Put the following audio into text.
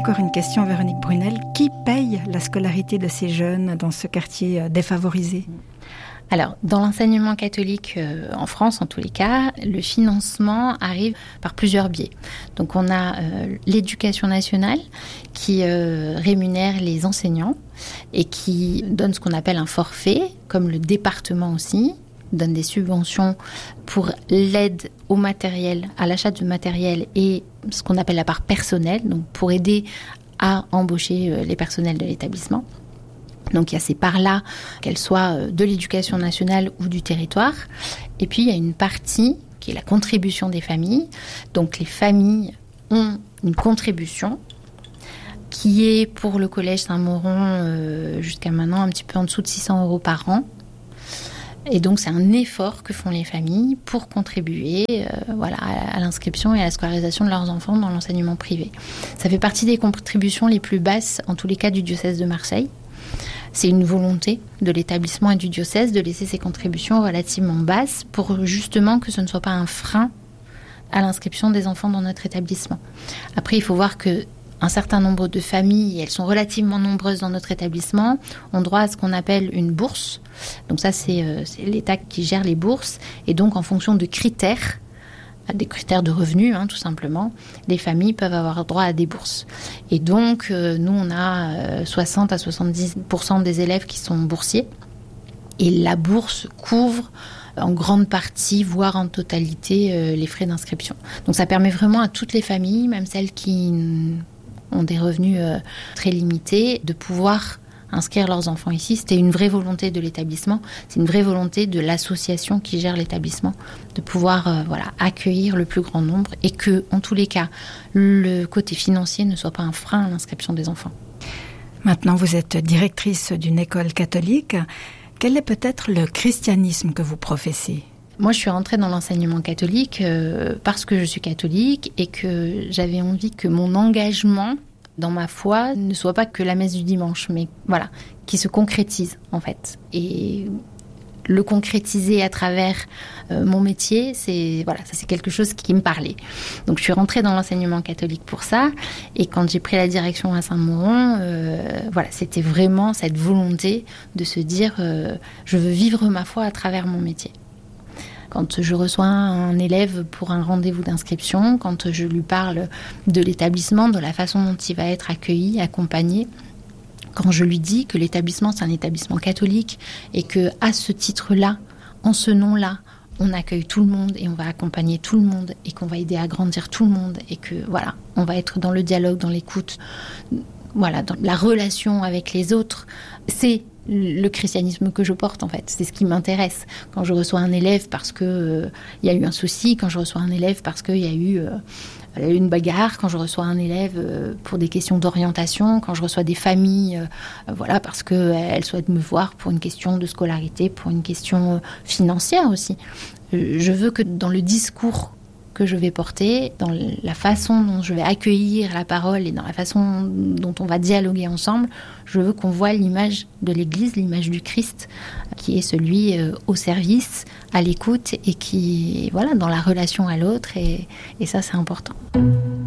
encore une question, Véronique Brunel. Qui paye la scolarité de ces jeunes dans ce quartier défavorisé ? Alors, dans l'enseignement catholique en France, en tous les cas, le financement arrive par plusieurs biais. Donc, on a l'éducation nationale qui rémunère les enseignants et qui donne ce qu'on appelle un forfait, comme le département aussi donne des subventions pour l'aide au matériel, à l'achat de matériel et ce qu'on appelle la part personnelle, donc pour aider à embaucher les personnels de l'établissement. Donc il y a ces parts-là, qu'elles soient de l'éducation nationale ou du territoire. Et puis il y a une partie qui est la contribution des familles. Donc les familles ont une contribution qui est pour le collège Saint-Mauron jusqu'à maintenant un petit peu en dessous de 600 € par an. Et donc c'est un effort que font les familles pour contribuer à l'inscription et à la scolarisation de leurs enfants dans l'enseignement privé. Ça fait partie des contributions les plus basses, en tous les cas, du diocèse de Marseille. C'est une volonté de l'établissement et du diocèse de laisser ces contributions relativement basses pour justement que ce ne soit pas un frein à l'inscription des enfants dans notre établissement. Après, il faut voir que un certain nombre de familles, elles sont relativement nombreuses dans notre établissement, ont droit à ce qu'on appelle une bourse. Donc ça, c'est l'État qui gère les bourses. Et donc, en fonction de critères, des critères de revenus, tout simplement, les familles peuvent avoir droit à des bourses. Et donc, nous, on a 60 à 70% des élèves qui sont boursiers. Et la bourse couvre en grande partie, voire en totalité, les frais d'inscription. Donc ça permet vraiment à toutes les familles, même celles qui ont des revenus très limités, de pouvoir inscrire leurs enfants ici. C'était une vraie volonté de l'établissement, c'est une vraie volonté de l'association qui gère l'établissement, de pouvoir accueillir le plus grand nombre et que, en tous les cas, le côté financier ne soit pas un frein à l'inscription des enfants. Maintenant, vous êtes directrice d'une école catholique. Quel est peut-être le christianisme que vous professez ? Moi, je suis rentrée dans l'enseignement catholique parce que je suis catholique et que j'avais envie que mon engagement dans ma foi ne soit pas que la messe du dimanche, mais qui se concrétise en fait. Et le concrétiser à travers mon métier, c'est quelque chose qui me parlait. Donc je suis rentrée dans l'enseignement catholique pour ça. Et quand j'ai pris la direction à Saint-Mauron, c'était vraiment cette volonté de se dire je veux vivre ma foi à travers mon métier. Quand je reçois un élève pour un rendez-vous d'inscription, quand je lui parle de l'établissement, de la façon dont il va être accueilli, accompagné, quand je lui dis que l'établissement, c'est un établissement catholique et que à ce titre-là, en ce nom-là, on accueille tout le monde et on va accompagner tout le monde et qu'on va aider à grandir tout le monde et que on va être dans le dialogue, dans l'écoute, dans la relation avec les autres. C'est le christianisme que je porte en fait, c'est ce qui m'intéresse. Quand je reçois un élève parce que y a eu un souci, quand je reçois un élève parce qu'il y a eu une bagarre, quand je reçois un élève pour des questions d'orientation, quand je reçois des familles parce qu'elles souhaitent me voir pour une question de scolarité, pour une question financière aussi. Je veux que dans le discours que je vais porter, dans la façon dont je vais accueillir la parole et dans la façon dont on va dialoguer ensemble, je veux qu'on voit l'image de l'Église, l'image du Christ, qui est celui au service, à l'écoute et qui, dans la relation à l'autre. Et ça, c'est important.